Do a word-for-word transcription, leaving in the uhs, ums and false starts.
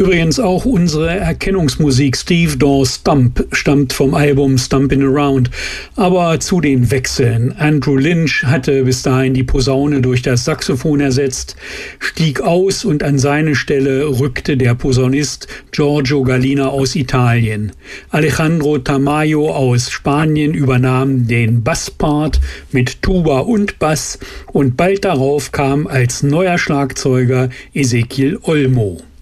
Übrigens auch unsere Erkennungsmusik Steve Dawes Stump stammt vom Album Stumpin' Around. Aber zu den Wechseln. Andrew Lynch hatte bis dahin die Posaune durch das Saxophon ersetzt, stieg aus und an seine Stelle rückte der Posaunist Giorgio Gallina aus Italien. Alejandro Tamayo aus Spanien übernahm den Basspart mit Tuba und Bass und bald darauf kam als neuer Schlagzeuger Ezequiel Olmo.